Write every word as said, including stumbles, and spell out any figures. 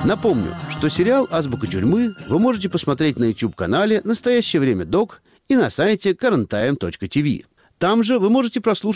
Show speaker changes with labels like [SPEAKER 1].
[SPEAKER 1] Напомню, что сериал «Азбука тюрьмы» вы можете посмотреть на YouTube-канале «Настоящее время док» и на сайте карентайм точка ти ви. Там же вы можете прослушать